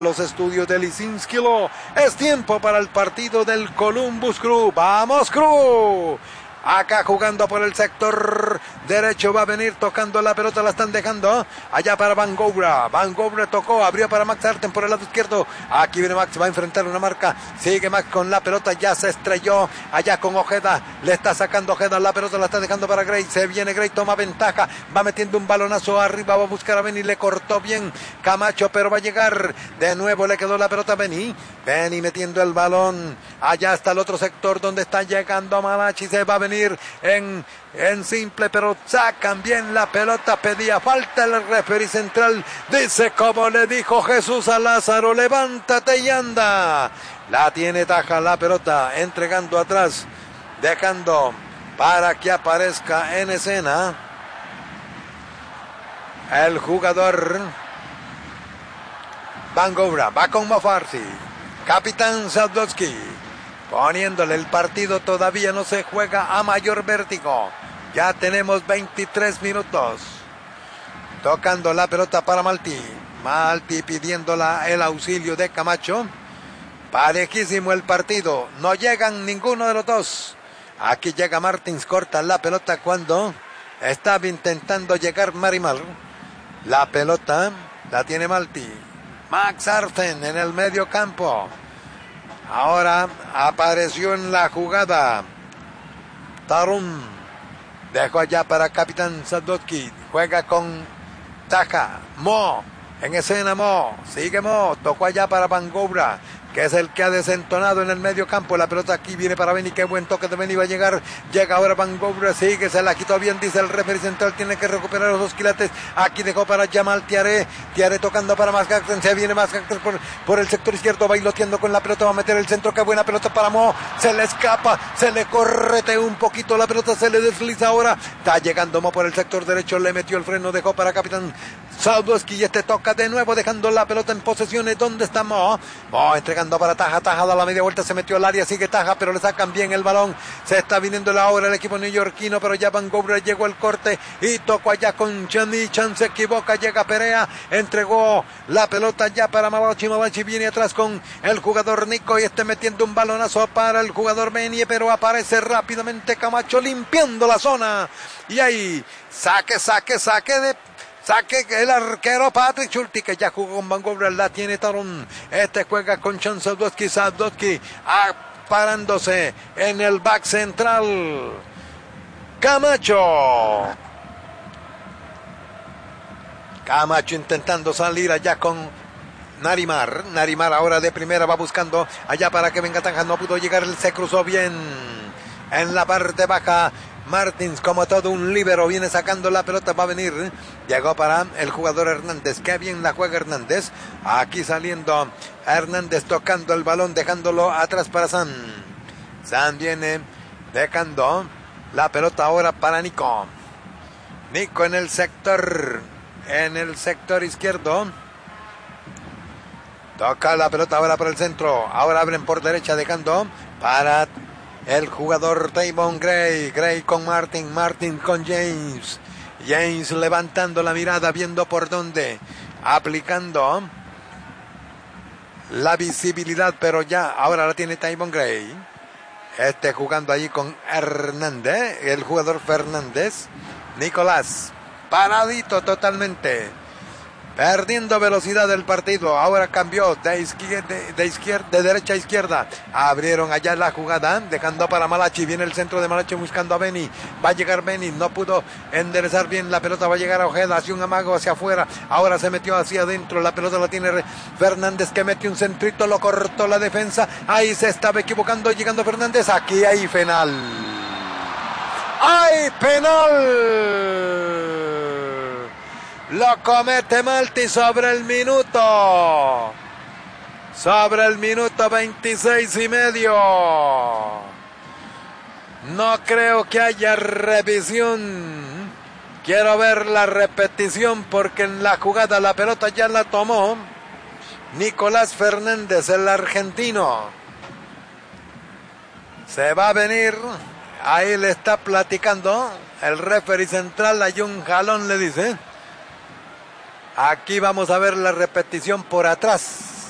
Los estudios de Lisinski Law. Es tiempo para el partido del Columbus Crew. ¡Vamos, Crew! Acá jugando por el sector derecho, va a venir tocando la pelota, la están dejando allá para Van Gogh. Van Gogh tocó, abrió para Max Arten por el lado izquierdo. Aquí viene Max, va a enfrentar una marca. Sigue Max con la pelota, ya se estrelló allá con Ojeda. Le está sacando Ojeda la pelota, la está dejando para Gray. Se viene Gray, toma ventaja, va metiendo un balonazo arriba, va a buscar a Benny, le cortó bien Camacho, pero va a llegar de nuevo, le quedó la pelota a Benny. Benny metiendo el balón allá hasta el otro sector donde está llegando Malachi. Se va a venir en simple, pero sacan bien la pelota. Pedía falta el referee central. Dice, como le dijo Jesús a Lázaro, levántate y anda. La tiene Taja la pelota, entregando atrás, dejando para que aparezca en escena el jugador Van Gogh. Va con Mofarsi, capitán Sadowski, poniéndole el partido. Todavía no se juega a mayor vértigo. Ya tenemos 23 minutos. Tocando la pelota para Malti. Malti pidiendo el auxilio de Camacho. Parejísimo el partido. No llegan ninguno de los dos. Aquí llega Martins, corta la pelota cuando estaba intentando llegar Marimar. La pelota la tiene Malti. Max Arten en el medio campo. Ahora apareció en la jugada Tarun. Dejó allá para capitán Sadowski. Juega con Taja. Mo. En escena Mo. Sigue Mo. Tocó allá para Van Gogh, que es el que ha desentonado en el medio campo. La pelota aquí viene para Benny. Qué buen toque de Benny. Va a llegar. Llega ahora Van Gogh. Sigue. Se la quitó bien. Dice el referee central. Tiene que recuperar los dos quilates. Aquí dejó para Jamal Tiare. Tiare tocando para Max Arten. Se viene Max Arten por el sector izquierdo. Bailoteando con la pelota. Va a meter el centro. Qué buena pelota para Mo. Se le escapa. Se le corretea un poquito. La pelota se le desliza ahora. Está llegando Mo por el sector derecho. Le metió el freno. Dejó para capitán Sadowski. Y este toca de nuevo. Dejando la pelota en posesiones. ¿Dónde está Mo? Mo entregando para Taja. Taja da la media vuelta, se metió al área, sigue Taja, pero le sacan bien el balón. Se está viniendo la hora el equipo neoyorquino, pero ya Van Gogh llegó el corte y tocó allá con Chani. Chan se equivoca, llega Perea, entregó la pelota ya para Malachi. Malachi viene atrás con el jugador Nico y está metiendo un balonazo para el jugador Benny, pero aparece rápidamente Camacho limpiando la zona. Y ahí, saque el arquero Patrick Schulte, que ya jugó con Van Gogh, la tiene Tarun. Este juega con Chan Sadowski. Sadowski parándose en el back central. Camacho intentando salir allá con Narimar. Narimar ahora de primera va buscando allá para que venga Tanja. No pudo llegar, se cruzó bien en la parte baja. Martins, como todo un líbero, viene sacando la pelota, va a venir. Llegó para el jugador Hernández. Qué bien la juega Hernández. Aquí saliendo Hernández, tocando el balón, dejándolo atrás para San. San viene dejando la pelota ahora para Nico. Nico en el sector izquierdo. Toca la pelota ahora por el centro. Ahora abren por derecha, dejando para el jugador Tavon Gray. Gray con Martin. Martin con James. James levantando la mirada, viendo por dónde. Aplicando la visibilidad, pero ya ahora la tiene Tavon Gray. Jugando allí con Hernández. El jugador Fernández. Nicolás. Paradito totalmente. Perdiendo velocidad del partido. Ahora cambió de derecha a izquierda. Abrieron allá la jugada, dejando para Malachi. Viene el centro de Malachi buscando a Benny. Va a llegar Benny. No pudo enderezar bien la pelota. Va a llegar a Ojeda. Hacia un amago hacia afuera. Ahora se metió hacia adentro. La pelota la tiene Fernández, que mete un centrito. Lo cortó la defensa. Ahí se estaba equivocando. Llegando Fernández. Aquí hay penal. ¡Hay penal! Lo comete Malti sobre el minuto 26 y medio. No creo que haya revisión. Quiero ver la repetición, porque en la jugada la pelota ya la tomó Nicolás Fernández, el argentino. Se va a venir. Ahí le está platicando el referee central. Hay un jalón, le dice. Aquí vamos a ver la repetición por atrás.